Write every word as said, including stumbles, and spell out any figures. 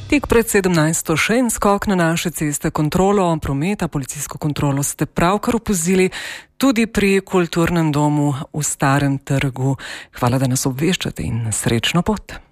Tik pred sedemnajsto še en skok na naše ceste, kontrolo prometa, policijsko kontrolo ste pravkar opazili tudi pri kulturnem domu v Starem trgu. Hvala, da nas obveščate in srečno pot.